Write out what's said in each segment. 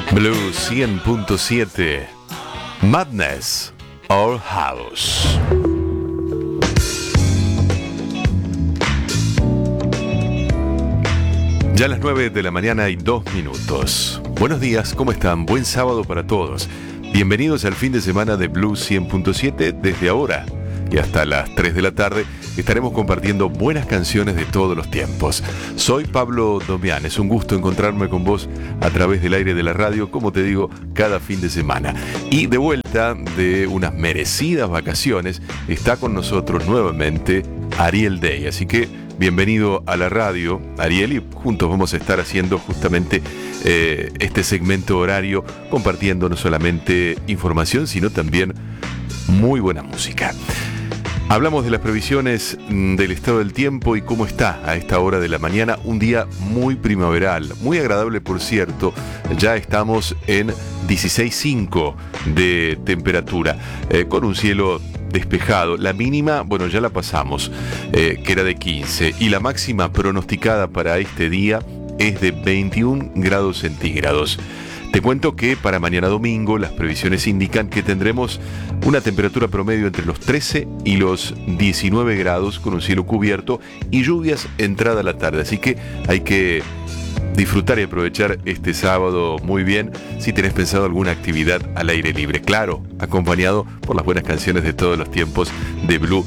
Blue 100.7 Madness or House. Ya a las 9 de la mañana y 2 minutos. Buenos días, ¿cómo están? Buen sábado para todos. Bienvenidos al fin de semana de Blue 100.7. Desde ahora y hasta las 3 de la tarde estaremos compartiendo buenas canciones de todos los tiempos. Soy Pablo Domián, es un gusto encontrarme con vos a través del aire de la radio, como te digo, cada fin de semana. Y de vuelta de unas merecidas vacaciones, está con nosotros nuevamente Ariel Day. Así que bienvenido a la radio, Ariel, y juntos vamos a estar haciendo justamente este segmento horario, compartiendo no solamente información, sino también muy buena música. Hablamos de las previsiones del estado del tiempo y cómo está a esta hora de la mañana. Un día muy primaveral, muy agradable por cierto. Ya estamos en 16.5 de temperatura, con un cielo despejado. La mínima, bueno, ya la pasamos, que era de 15. Y la máxima pronosticada para este día es de 21 grados centígrados. Te cuento que para mañana domingo las previsiones indican que tendremos una temperatura promedio entre los 13 y los 19 grados con un cielo cubierto y lluvias entrada a la tarde. Así que hay que disfrutar y aprovechar este sábado muy bien si tenés pensado alguna actividad al aire libre. Claro, acompañado por las buenas canciones de todos los tiempos de Blue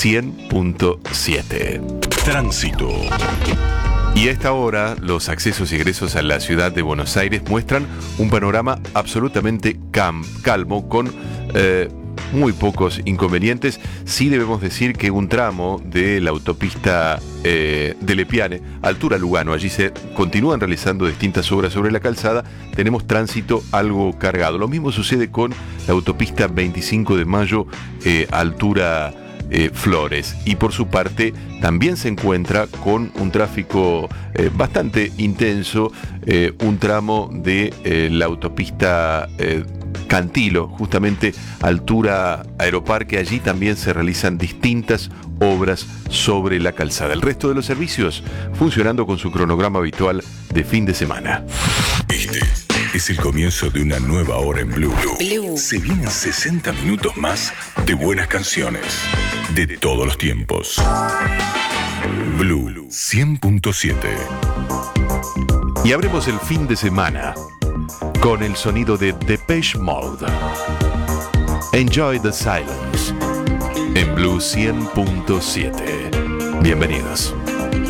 100.7. Tránsito. Y a esta hora, los accesos y egresos a la ciudad de Buenos Aires muestran un panorama absolutamente calmo, con muy pocos inconvenientes. Sí debemos decir que un tramo de la autopista de Lepiane, altura Lugano, allí se continúan realizando distintas obras sobre la calzada, tenemos tránsito algo cargado. Lo mismo sucede con la autopista 25 de Mayo, altura Flores, y por su parte también se encuentra con un tráfico bastante intenso, un tramo de la autopista Cantilo, justamente altura Aeroparque. Allí también se realizan distintas obras sobre la calzada. El resto de los servicios funcionando con su cronograma habitual de fin de semana. Este es el comienzo de una nueva hora en Blue. Se vienen 60 minutos más de buenas canciones de todos los tiempos. Blue 100.7. Y abrimos el fin de semana con el sonido de Depeche Mode. Enjoy the Silence en Blue 100.7. Bienvenidos.